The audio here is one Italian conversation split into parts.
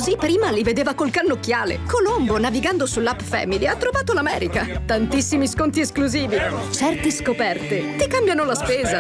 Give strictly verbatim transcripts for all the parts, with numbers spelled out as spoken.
Così prima li vedeva col cannocchiale. Colombo, navigando sull'app Family, ha trovato l'America. Tantissimi sconti esclusivi. Certe scoperte ti cambiano la spesa.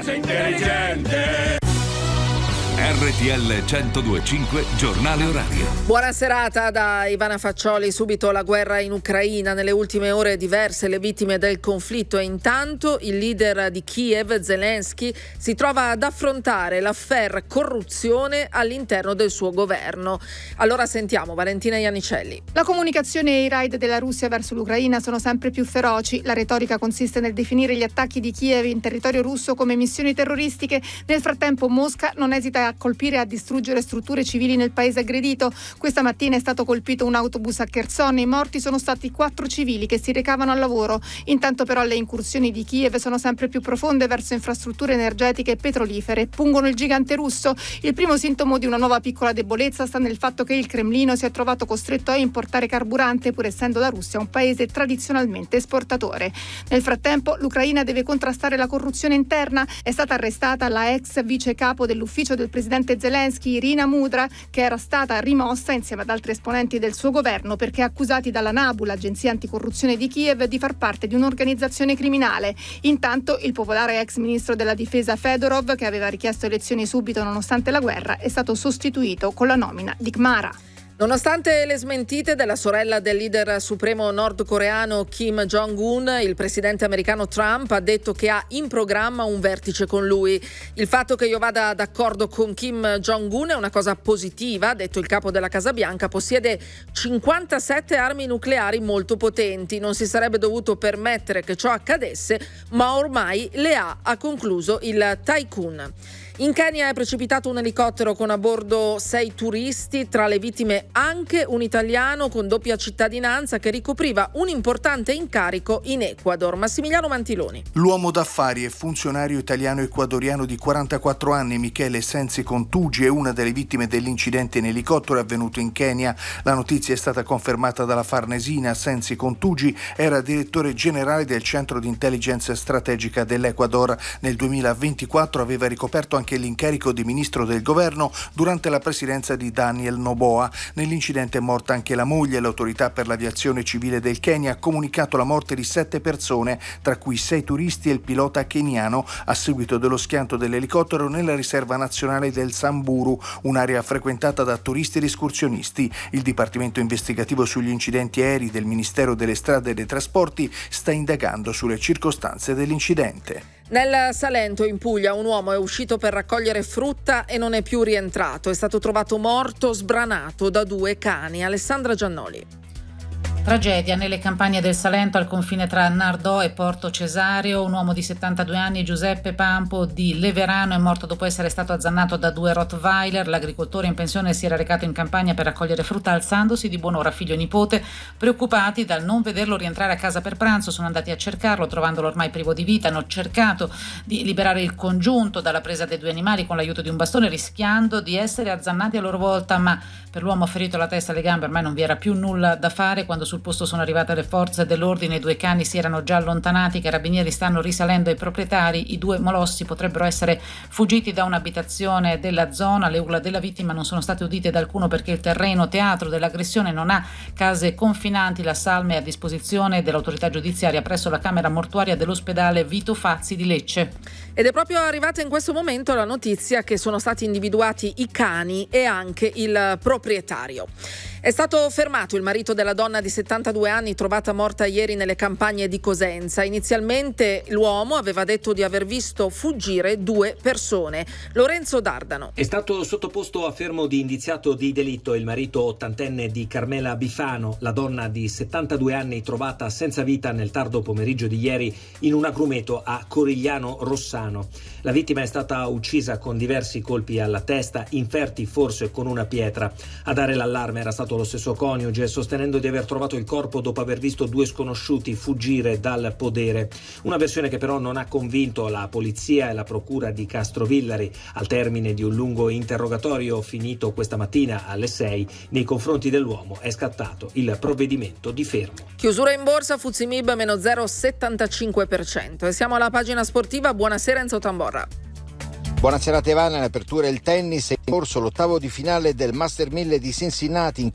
R T L centodue e cinque Giornale Orario. Buona serata da Ivana Faccioli. Subito la guerra in Ucraina. Nelle ultime ore diverse le vittime del conflitto e intanto il leader di Kiev, Zelensky, si trova ad affrontare l'affaire corruzione all'interno del suo governo. Allora sentiamo Valentina Iannicelli. La comunicazione e i raid della Russia verso l'Ucraina sono sempre più feroci. La retorica consiste nel definire gli attacchi di Kiev in territorio russo come missioni terroristiche. Nel frattempo Mosca non esita a colpire e a distruggere strutture civili nel paese aggredito. Questa mattina è stato colpito un autobus a Kherson. I morti sono stati quattro civili che si recavano al lavoro. Intanto però le incursioni di Kiev sono sempre più profonde verso infrastrutture energetiche e petrolifere. Pungono il gigante russo. Il primo sintomo di una nuova piccola debolezza sta nel fatto che il Cremlino si è trovato costretto a importare carburante, pur essendo la Russia un paese tradizionalmente esportatore. Nel frattempo l'Ucraina deve contrastare la corruzione interna. È stata arrestata la ex vice capo dell'ufficio del presidente Zelensky, Irina Mudra, che era stata rimossa insieme ad altri esponenti del suo governo perché accusati dalla NABU, l'agenzia anticorruzione di Kiev, di far parte di un'organizzazione criminale. Intanto il popolare ex ministro della difesa Fedorov, che aveva richiesto elezioni subito nonostante la guerra, è stato sostituito con la nomina di Khmara. Nonostante le smentite della sorella del leader supremo nordcoreano Kim Jong-un, il presidente americano Trump ha detto che ha in programma un vertice con lui. Il fatto che io vada d'accordo con Kim Jong-un è una cosa positiva, ha detto il capo della Casa Bianca. Possiede cinquantasette armi nucleari molto potenti, non si sarebbe dovuto permettere che ciò accadesse, ma ormai le ha, ha concluso il tycoon. In Kenya è precipitato un elicottero con a bordo sei turisti, tra le vittime anche un italiano con doppia cittadinanza che ricopriva un importante incarico in Ecuador. Massimiliano Mantiloni. L'uomo d'affari e funzionario italiano-ecuadoriano di quarantaquattro anni, Michele Sensi Contugi, è una delle vittime dell'incidente in elicottero avvenuto in Kenya. La notizia è stata confermata dalla Farnesina. Sensi Contugi era direttore generale del centro di intelligence strategica dell'Ecuador. Nel duemilaventiquattro aveva ricoperto anche anche l'incarico di ministro del governo durante la presidenza di Daniel Noboa. Nell'incidente è morta anche la moglie. L'autorità per l'aviazione civile del Kenya ha comunicato la morte di sette persone, tra cui sei turisti e il pilota keniano, a seguito dello schianto dell'elicottero nella riserva nazionale del Samburu, un'area frequentata da turisti ed escursionisti. Il Dipartimento investigativo sugli incidenti aerei del Ministero delle Strade e dei Trasporti sta indagando sulle circostanze dell'incidente. Nel Salento, in Puglia, un uomo è uscito per raccogliere frutta e non è più rientrato. È stato trovato morto, sbranato da due cani. Alessandra Giannoli. Tragedia nelle campagne del Salento al confine tra Nardò e Porto Cesario. Un uomo di settantadue anni, Giuseppe Pampo di Leverano, è morto dopo essere stato azzannato da due Rottweiler. L'agricoltore in pensione si era recato in campagna per raccogliere frutta alzandosi di buon'ora figlio e nipote. Preoccupati dal non vederlo rientrare a casa per pranzo, sono andati a cercarlo, trovandolo ormai privo di vita. Hanno cercato di liberare il congiunto dalla presa dei due animali con l'aiuto di un bastone, rischiando di essere azzannati a loro volta, ma per l'uomo ferito alla testa e alle gambe ormai non vi era più nulla da fare. Quando sul posto sono arrivate le forze dell'ordine, i due cani si erano già allontanati. I carabinieri stanno risalendo ai proprietari. I due molossi potrebbero essere fuggiti da un'abitazione della zona. Le urla della vittima non sono state udite da alcuno perché il terreno teatro dell'aggressione non ha case confinanti. La salma è a disposizione dell'autorità giudiziaria presso la camera mortuaria dell'ospedale Vito Fazzi di Lecce. Ed è proprio arrivata in questo momento la notizia che sono stati individuati i cani e anche il proprietario. È stato fermato il marito della donna di settantadue anni trovata morta ieri nelle campagne di Cosenza. Inizialmente l'uomo aveva detto di aver visto fuggire due persone. Lorenzo Dardano. È stato sottoposto a fermo di indiziato di delitto il marito ottantenne di Carmela Bifano, la donna di settantadue anni trovata senza vita nel tardo pomeriggio di ieri in un agrumeto a Corigliano Rossano. La vittima è stata uccisa con diversi colpi alla testa, inferti forse con una pietra. A dare l'allarme era stato lo stesso coniuge, sostenendo di aver trovato il corpo dopo aver visto due sconosciuti fuggire dal podere. Una versione che però non ha convinto la polizia e la procura di Castrovillari. Al termine di un lungo interrogatorio finito questa mattina alle sei, nei confronti dell'uomo è scattato il provvedimento di fermo. Chiusura in borsa, F T S E M I B meno zero virgola settantacinque per cento. E siamo alla pagina sportiva. Buonasera Enzo Tamborra. Buonasera Ivana, in apertura il tennis è in corso l'ottavo di finale del Master mille di Cincinnati in